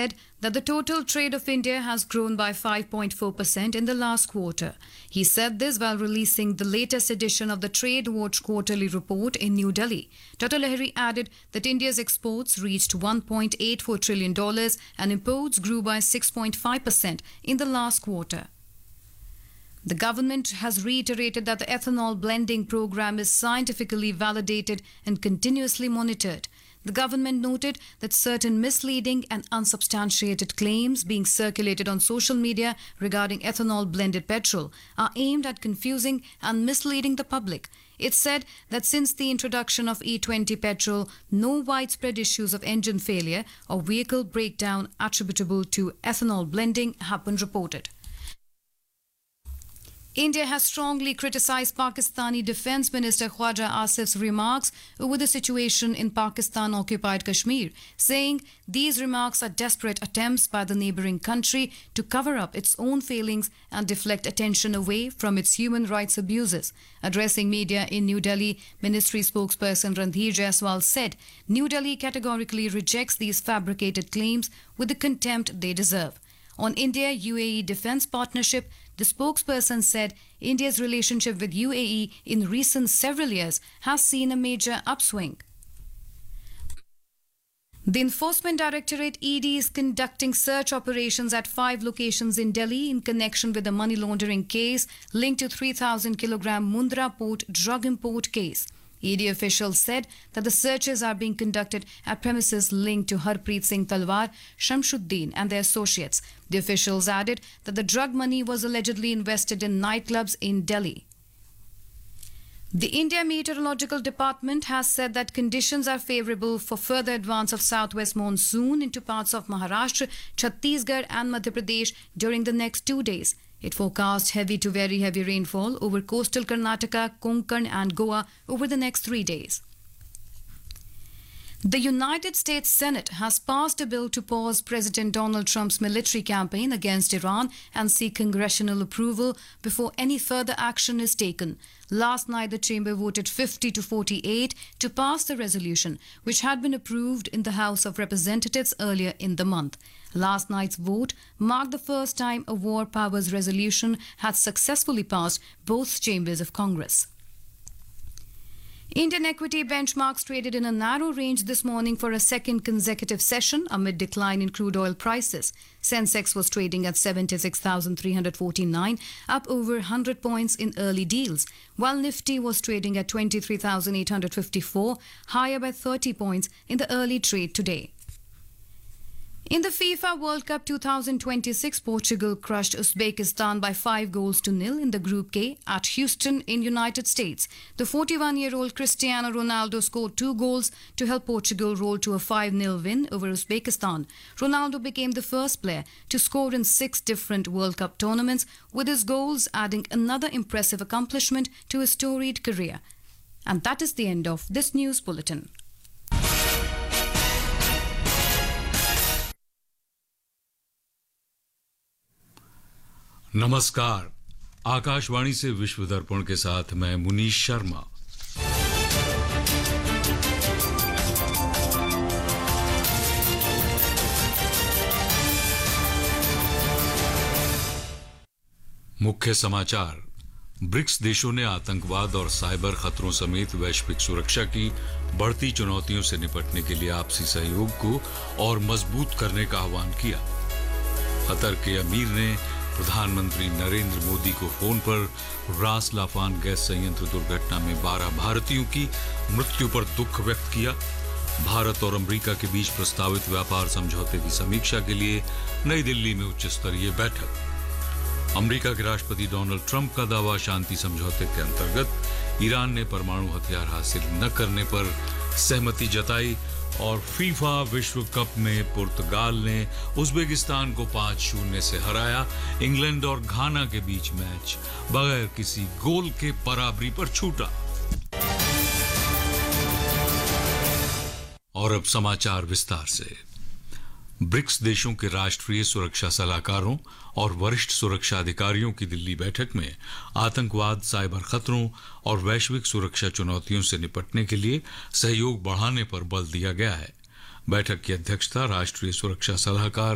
said that the total trade of India has grown by 5.4% in the last quarter. He said this while releasing the latest edition of the Trade Watch quarterly report in New Delhi. Dr. Lahiri added that India's exports reached $1.84 trillion and imports grew by 6.5% in the last quarter. The government has reiterated that the ethanol blending program is scientifically validated and continuously monitored. The government noted that certain misleading and unsubstantiated claims being circulated on social media regarding ethanol blended petrol are aimed at confusing and misleading the public. It said that since the introduction of E20 petrol, no widespread issues of engine failure or vehicle breakdown attributable to ethanol blending have been reported. India has strongly criticized Pakistani Defence Minister Khwaja Asif's remarks over the situation in Pakistan-occupied Kashmir, saying these remarks are desperate attempts by the neighbouring country to cover up its own failings and deflect attention away from its human rights abuses. Addressing media in New Delhi, Ministry spokesperson Randhir Jaiswal said New Delhi categorically rejects these fabricated claims with the contempt they deserve. On India-UAE defence partnership, the spokesperson said India's relationship with UAE in recent several years has seen a major upswing. The Enforcement Directorate ED is conducting search operations at 5 locations in Delhi in connection with a money laundering case linked to 3,000 kilogram Mundra Port drug import case. ED officials said that the searches are being conducted at premises linked to Harpreet Singh Talwar, Shamshuddin and their associates. The officials added that the drug money was allegedly invested in nightclubs in Delhi. The India Meteorological Department has said that conditions are favourable for further advance of southwest monsoon into parts of Maharashtra, Chhattisgarh and Madhya Pradesh during the next 2 days. It forecast heavy to very heavy rainfall over coastal Karnataka, Konkan and Goa over the next 3 days. The United States Senate has passed a bill to pause President Donald Trump's military campaign against Iran and seek congressional approval before any further action is taken. Last night, the chamber voted 50 to 48 to pass the resolution, which had been approved in the House of Representatives earlier in the month. Last night's vote marked the first time a war powers resolution had successfully passed both chambers of Congress. Indian equity benchmarks traded in a narrow range this morning for a second consecutive session amid decline in crude oil prices. Sensex was trading at 76,349, up over 100 points in early deals, while Nifty was trading at 23,854, higher by 30 points in the early trade today. In the FIFA World Cup 2026, Portugal crushed Uzbekistan by 5-0 in the Group K at Houston in United States. The 41-year-old Cristiano Ronaldo scored 2 goals to help Portugal roll to a 5-0 win over Uzbekistan. Ronaldo became the first player to score in 6 different World Cup tournaments, with his goals adding another impressive accomplishment to his storied career. And that is the end of this news bulletin. नमस्कार, आकाशवाणी से विश्व दर्पण के साथ मैं मुनीश शर्मा। मुख्य समाचार। BRICS देशों ने आतंकवाद और साइबर खतरों समेत वैश्विक सुरक्षा की बढ़ती चुनौतियों से निपटने के लिए आपसी सहयोग को और मजबूत करने का आह्वान किया। कतर के अमीर ने प्रधानमंत्री नरेंद्र मोदी को फोन पर रास लाफान गैस संयंत्र दुर्घटना में 12 भारतीयों की मृत्यु पर दुख व्यक्त किया। भारत और अमेरिका के बीच प्रस्तावित व्यापार समझौते की समीक्षा के लिए नई दिल्ली में उच्च स्तरीय बैठक। अमेरिका के राष्ट्रपति डोनाल्ड ट्रंप का दावा, शांति समझौते के अंतर्गत ईरान ने परमाणु हथियार हासिल न करने पर सहमति जताई। और फीफा विश्व कप में पुर्तगाल ने उज़्बेकिस्तान को 5-0 से हराया। इंग्लैंड और घाना के बीच मैच बगैर किसी गोल के बराबरी पर छूटा। और अब समाचार विस्तार से। ब्रिक्स देशों के राष्ट्रीय सुरक्षा सलाहकारों और वरिष्ठ सुरक्षा अधिकारियों की दिल्ली बैठक में आतंकवाद, साइबर खतरों और वैश्विक सुरक्षा चुनौतियों से निपटने के लिए सहयोग बढ़ाने पर बल दिया गया है। बैठक की अध्यक्षता राष्ट्रीय सुरक्षा सलाहकार